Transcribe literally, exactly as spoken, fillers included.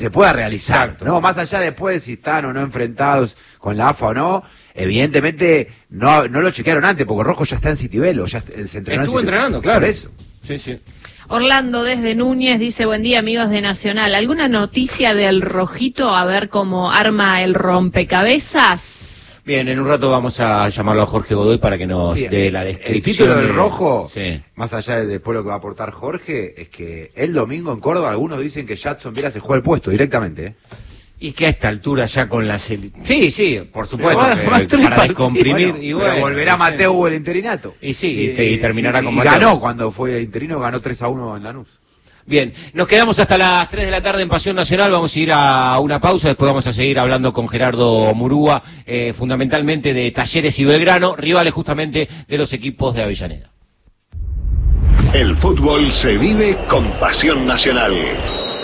se pueda realizar, Exacto. ¿no? Más allá después de si están o no enfrentados con la A F A o no, evidentemente no, no lo chequearon antes, porque Rojo ya está en Citibelo, ya se entrenó Estuvo en Citibelo. entrenando, claro. Por eso. Sí, sí. Orlando desde Núñez dice, buen día amigos de Nacional. ¿Alguna noticia del Rojito a ver cómo arma el rompecabezas? Bien, en un rato vamos a llamarlo a Jorge Godoy para que nos Sí, dé la el descripción. título del de- Rojo, Sí. más allá de después lo que va a aportar Jorge, es que el domingo en Córdoba algunos dicen que Jadson Viera se juega el puesto directamente, ¿eh? Y que a esta altura ya con la seli- Sí, sí, por supuesto, Pero que va- va a tres para partidos. descomprimir Bueno, y pero bueno, volverá sí. Mateo el interinato. Y sí, y te- y terminará con y Mateo. ganó cuando fue interino, ganó tres a uno en Lanús. Bien, nos quedamos hasta las tres de la tarde en Pasión Nacional, vamos a ir a una pausa, después vamos a seguir hablando con Gerardo Murúa, eh, fundamentalmente de Talleres y Belgrano, rivales justamente de los equipos de Avellaneda. El fútbol se vive con Pasión Nacional.